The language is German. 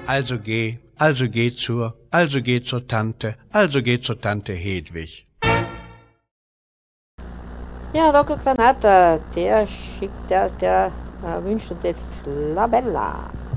also geh zur Tante, Hedwig. Ja, Dr. Granata, der wünscht uns jetzt La Bella.